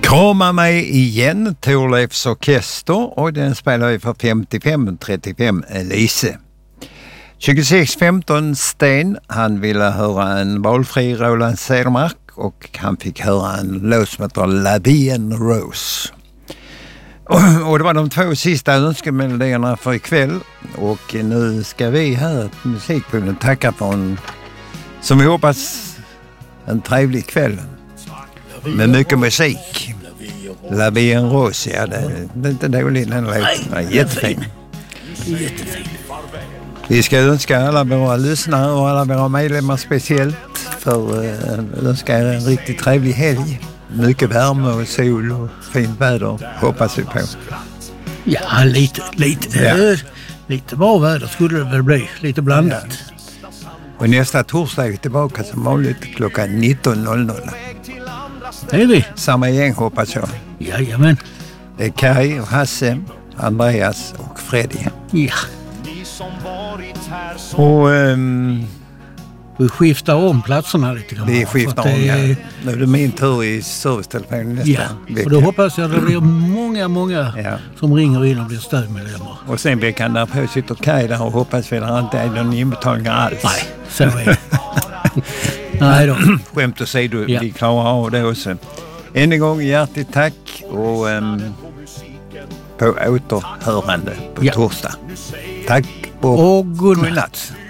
Krama mig igen, Thorleifs orkester, och den spelar vi för 55-35 Elise. 26-15 Sten, han ville höra en valfri Roland Cedermark och han fick höra en låt som heter La Vie en Rose. Och det var de två sista önskemelodierna för ikväll, och nu ska vi här på Musikpoolen tacka för en, som vi hoppas, en trevlig kväll med mycket musik. La Vie en Rose, ja, det är inte dåligt den låten. Jättefin. Jättefin. Vi ska önska alla våra lyssnare och alla våra medlemmar speciellt för önska er en riktigt trevlig helg. Mycket värme och sol och fint väder hoppas vi på. Ja, lite bra väder skulle det väl bli. Lite blandat. Ja. Och nästa torsdag är vi tillbaka som vanligt klockan 19.00. Det är vi. Samma gäng hoppas jag. Jajamän. Det är Kai och Hasse, Andreas och Freddy. Ja. Och vi skiftar om platserna lite grann. vi skiftar om, ja. Nu är det min tur i servicetelefonen nästa vecka. Och då hoppas jag att det blir många som ringer in och blir stödmedlemmar. Och sen veckan därpå sitter Kaj där och hoppas vi att det inte är någon inbetalningar alls. Nej, så är det. Nej då. Skämt åsido, vi klarar av det också. Än en gång hjärtligt tack och på återhörande på torsdag. Tack och godnatt.